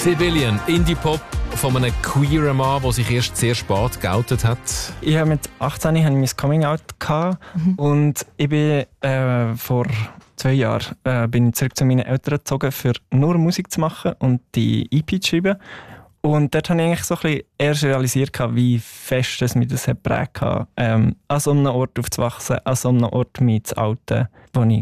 Civilian, Indie-Pop von einem queeren Mann, der sich erst sehr spät geoutet hat. Ich habe mit 18 hatte ich mein Coming-out und ich bin vor 2 Jahren bin ich zurück zu meinen Eltern gezogen, für nur Musik zu machen und die EP zu schreiben. Und dort habe ich eigentlich so ein bisschen erst realisiert, wie fest es mich das geprägt hat, an so einem Ort aufzuwachsen, an so einem Ort mich zu outen, wo ich